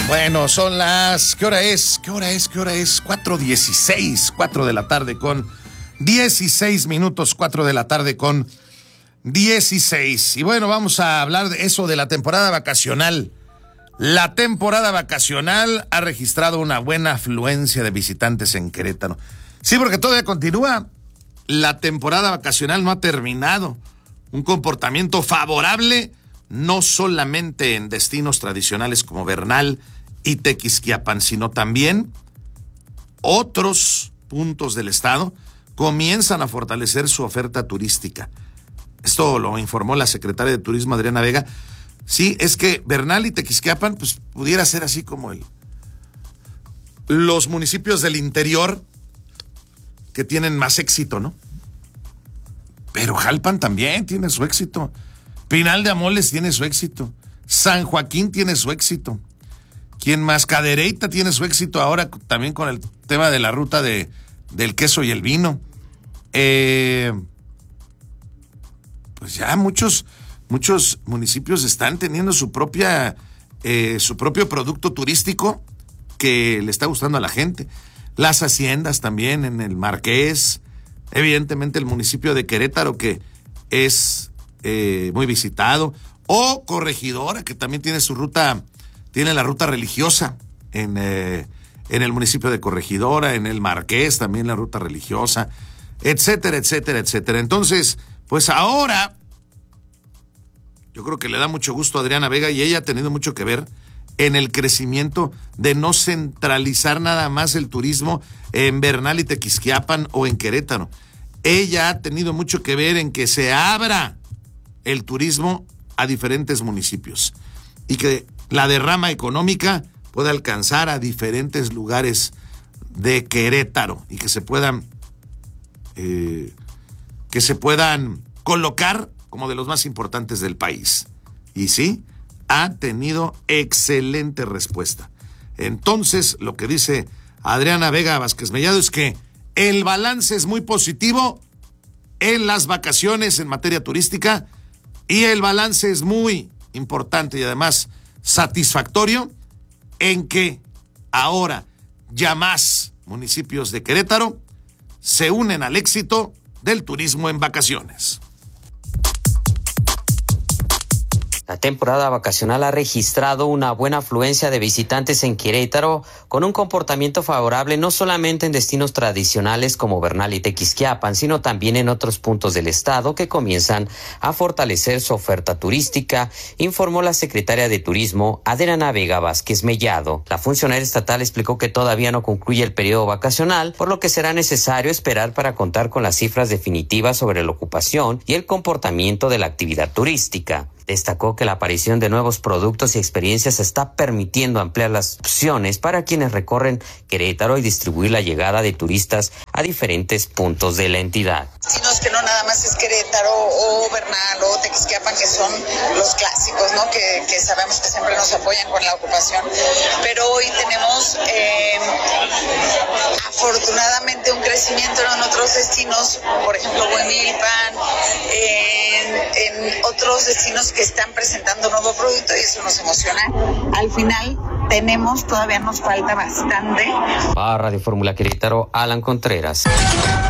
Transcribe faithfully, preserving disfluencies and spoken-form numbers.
Bueno, son las... ¿Qué hora es? ¿Qué hora es? ¿Qué hora es? cuatro dieciséis, cuatro de la tarde con dieciséis minutos, cuatro de la tarde con dieciséis. Y bueno, vamos a hablar de eso de la temporada vacacional. La temporada vacacional ha registrado una buena afluencia de visitantes en Querétaro. Sí, porque todavía continúa. La temporada vacacional no ha terminado. Un comportamiento favorable, no solamente en destinos tradicionales como Bernal y Tequisquiapan, sino también otros puntos del estado comienzan a fortalecer su oferta turística. Esto lo informó la secretaria de Turismo, Adriana Vega. Sí, es que Bernal y Tequisquiapan, pues pudiera ser así como el, los municipios del interior que tienen más éxito, ¿no? Pero Jalpan también tiene su éxito. Pinal de Amoles tiene su éxito. San Joaquín tiene su éxito. Quien más, Cadereyta tiene su éxito ahora también con el tema de la ruta de, del queso y el vino. Eh, pues ya muchos, muchos municipios están teniendo su propia, eh, su propio producto turístico que le está gustando a la gente. Las haciendas también en el Marqués. Evidentemente el municipio de Querétaro, que es eh, muy visitado. O Corregidora, que también tiene su ruta... Tiene la ruta religiosa en, eh, en el municipio de Corregidora, en el Marqués también la ruta religiosa, etcétera, etcétera, etcétera. Entonces, pues ahora, yo creo que le da mucho gusto a Adriana Vega y ella ha tenido mucho que ver en el crecimiento de no centralizar nada más el turismo en Bernal y Tequisquiapan o en Querétaro. Ella ha tenido mucho que ver en que se abra el turismo a diferentes municipios y que la derrama económica pueda alcanzar a diferentes lugares de Querétaro y que se puedan eh, que se puedan colocar como de los más importantes del país. Y sí, ha tenido excelente respuesta. Entonces, lo que dice Adriana Vega Vázquez Mellado es que el balance es muy positivo en las vacaciones en materia turística y el balance es muy importante y además satisfactorio en que ahora ya más municipios de Querétaro se unen al éxito del turismo en vacaciones. La temporada vacacional ha registrado una buena afluencia de visitantes en Querétaro, con un comportamiento favorable no solamente en destinos tradicionales como Bernal y Tequisquiapan, sino también en otros puntos del estado que comienzan a fortalecer su oferta turística, informó la secretaria de Turismo, Adriana Vega Vázquez Mellado. La funcionaria estatal explicó que todavía no concluye el periodo vacacional, por lo que será necesario esperar para contar con las cifras definitivas sobre la ocupación y el comportamiento de la actividad turística. Destacó que la aparición de nuevos productos y experiencias está permitiendo ampliar las opciones para quienes recorren Querétaro y distribuir la llegada de turistas a diferentes puntos de la entidad. Destinos que no nada más es Querétaro o Bernal o Tequisquiapan, que son los clásicos, ¿no? Que, que sabemos que siempre nos apoyan con la ocupación, pero hoy tenemos eh, afortunadamente un crecimiento en otros destinos, por ejemplo Huemilpan, en, en otros destinos que están presentando nuevo producto y eso nos emociona. Al final tenemos, todavía nos falta bastante. Para Radio Fórmula Querétaro, Alan Contreras.